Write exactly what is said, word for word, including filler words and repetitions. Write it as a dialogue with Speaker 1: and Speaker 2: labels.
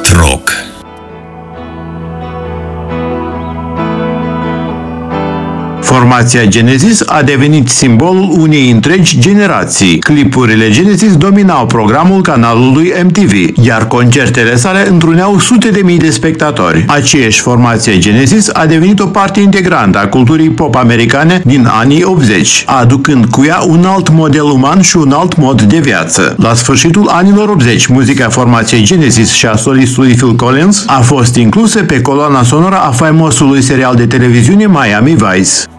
Speaker 1: Art Rock. Formația Genesis a devenit simbolul unei întregi generații. Clipurile Genesis dominau programul canalului M T V, iar concertele sale întruneau sute de mii de spectatori. Aceeași formație Genesis a devenit o parte integrantă a culturii pop americane din anii optzeci, aducând cu ea un alt model uman și un alt mod de viață. La sfârșitul anilor optzeci, muzica formației Genesis și a solistului Phil Collins a fost inclusă pe coloana sonoră a faimosului serial de televiziune Miami Vice.